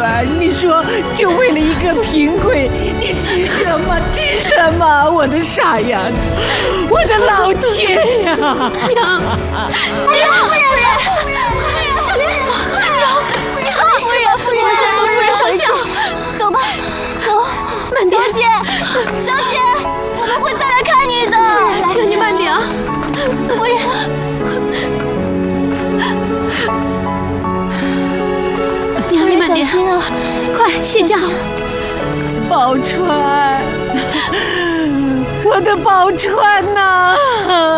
川，你说就为了一个贫鬼，你值什么？值什么？我的傻丫头，我的老天呀！ 娘，夫人，小莲，你好，夫人，夫人上轿，走吧，走，慢点，小姐，我们会再来看你的。来，你慢点啊，夫人。娘，你慢点，小心啊！快卸轿。 宝钏，我的宝钏呐！